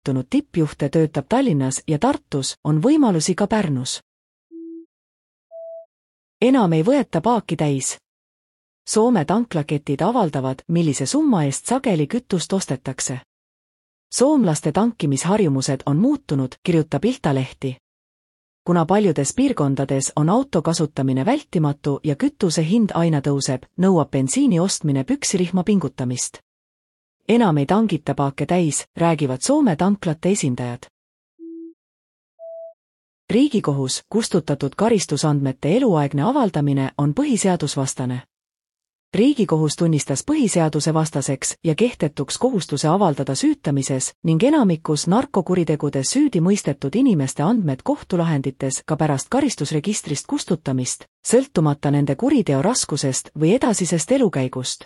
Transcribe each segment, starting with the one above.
tuntud tippjuhte töötab Tallinnas ja Tartus, on võimalusi ka Pärnus. Enam ei võeta paaki täis. Soome tanklaketid avaldavad, millise summa eest sageli kütust ostetakse. Soomlaste tankimisharjumused on muutunud, kirjutab Iltalehti. Kuna paljudes piirkondades on auto kasutamine vältimatu ja kütuse hind aina tõuseb, nõuab bensiini ostmine püksirihma pingutamist. Enam ei tangita paake täis, räägivad Soome tanklate esindajad. Riigikohus, kustutatud karistusandmete eluaegne avaldamine on põhiseadusvastane. Riigikohus tunnistas põhiseaduse vastaseks ja kehtetuks kohustuse avaldada süütamises ning enamikus narkokuritegudes süüdi mõistetud inimeste andmed kohtulahendites ka pärast karistusregistrist kustutamist, sõltumata nende kuriteo raskusest või edasisest elukäigust.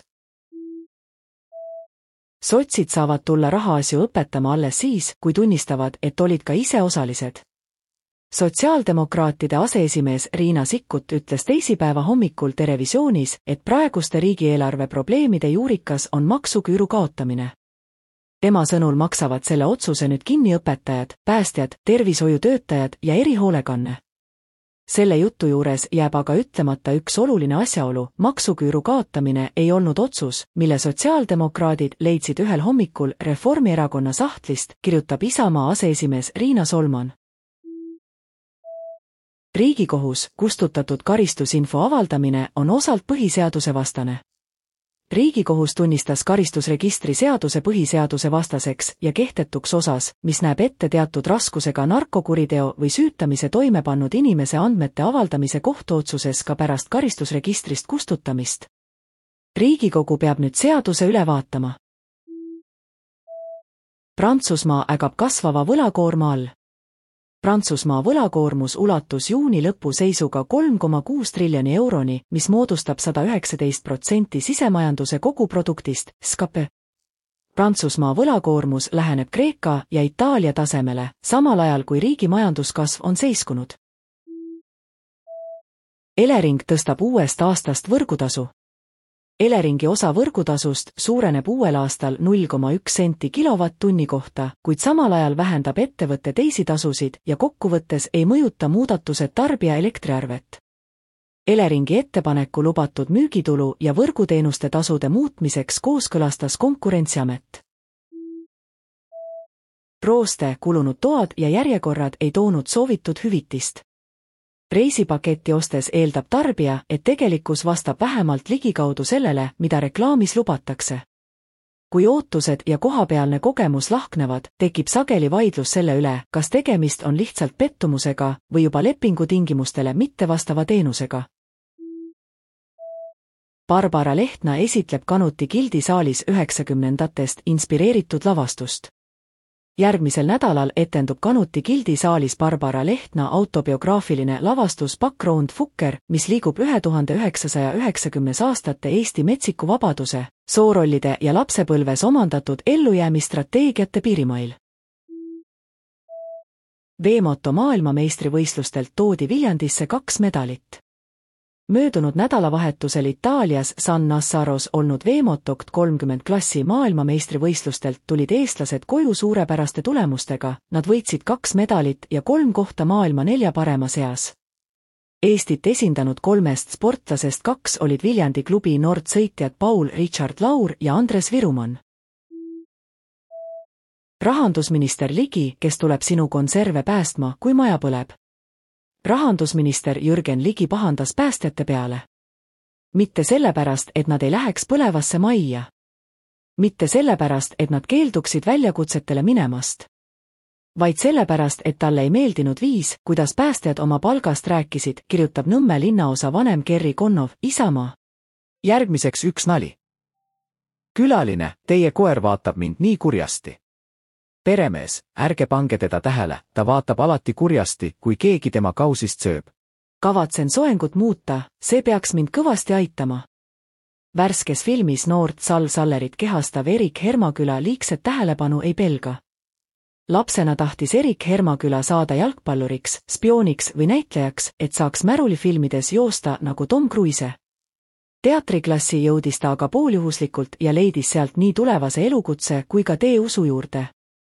Sotsid saavad tulla rahaasju õpetama alles siis, kui tunnistavad, et olid ka ise osalised. Sotsiaaldemokraatide aseesimees Riina Sikkut ütles teisipäeva hommikul Terevisioonis, et praeguste riigieelarve probleemide juurikas on maksuküüru kaotamine. Tema sõnul maksavad selle otsuse nüüd kinni õpetajad, päästjad, tervishoiutöötajad ja erihoolekanne. Selle jutu juures jääb aga ütlemata üks oluline asjaolu, maksuküüru kaotamine ei olnud otsus, mille sotsiaaldemokraadid leidsid ühel hommikul Reformierakonna sahtlist, kirjutab Isamaa aseesimees Riina Solman. Riigikohus, kustutatud karistusinfo avaldamine on osalt põhiseaduse vastane. Riigikohus tunnistas karistusregistri seaduse põhiseaduse vastaseks ja kehtetuks osas, mis näeb ette teatud raskusega narkokuriteo või süütamise toime pannud inimese andmete avaldamise kohtuotsuses ka pärast karistusregistrist kustutamist. Riigikogu peab nüüd seaduse üle vaatama. Prantsusmaa ägab kasvava võlakoorma all. Prantsusmaa võlakoormus ulatus juuni lõpu seisuga 3,6 triljoni euroni, mis moodustab 119% sisemajanduse koguproduktist, SKP. Prantsusmaa võlakoormus läheneb Kreeka ja Itaalia tasemele, samal ajal kui riigi majanduskasv on seiskunud. Elering tõstab uuest aastast võrgutasu. Eleringi osa võrgutasust suureneb uuel aastal 0,1 senti kilovatt-tunni kohta, kuid samal ajal vähendab ettevõtte teisi tasusid ja kokkuvõttes ei mõjuta muudatused tarbija elektriarvet. Eleringi ettepaneku lubatud müügitulu ja võrguteenuste tasude muutmiseks kooskõlastas Konkurentsiamet. Prooste, kulunud toad ja järjekorrad ei toonud soovitud hüvitist. Reisipaketti ostes eeldab tarbija, et tegelikkus vastab vähemalt ligikaudu sellele, mida reklaamis lubatakse. Kui ootused ja kohapealne kogemus lahknevad, tekib sageli vaidlus selle üle, kas tegemist on lihtsalt pettumusega või juba lepingutingimustele mittevastava teenusega. Barbara Lehtna esitleb Kanuti gildisaalis 90ndatest inspireeritud lavastust. Järgmisel nädalal etendub Kanuti gildisaalis Barbara Lehtna autobiograafiline lavastus Pakk Round Fukker, mis liigub 1990 aastate Eesti metsiku vabaduse, soorollide ja lapsepõlves omandatud ellujäämisstrateegiate piirimail. Veemoto maailmameistrivõistlustelt toodi Viljandisse 2 medalit. Möödunud nädalavahetusel Itaalias San Nazzaros olnud Veemotokt 30 klassi maailmameistrivõistlustelt tulid eestlased koju suurepäraste tulemustega, nad võitsid 2 medalit ja 3 kohta maailma 4 parema seas. Eestit esindanud 3 sportlasest 2 olid Viljandi klubi Nord sõitjad Paul Richard Laur ja Andres Virumann. Rahandusminister Ligi, kes tuleb sinu konserve päästma, kui maja põleb. Rahandusminister Jürgen Ligi pahandas päästjate peale. Mitte sellepärast, et nad ei läheks põlevasse majja. Mitte sellepärast, et nad keelduksid väljakutsetele minemast. Vaid sellepärast, et talle ei meeldinud viis, kuidas päästjad oma palgast rääkisid, kirjutab Nõmme linnaosa vanem Kerri Konnov, Isamaa. Järgmiseks üks nali. Külaline, teie koer vaatab mind nii kurjasti. Peremees, ärge pange teda tähele, ta vaatab alati kurjasti, kui keegi tema kausist sööb. Kavatsen soengut muuta, see peaks mind kõvasti aitama. Värskes filmis noort Sal Sallerit kehastav Erik Hermaküla liigset tähelepanu ei pelga. Lapsena tahtis Erik Hermaküla saada jalgpalluriks, spiooniks või näitlejaks, et saaks märulifilmides joosta nagu Tom Cruise. Teatriklassi jõudis ta aga pooljuhuslikult ja leidis sealt nii tulevase elukutse kui ka tee usu juurde.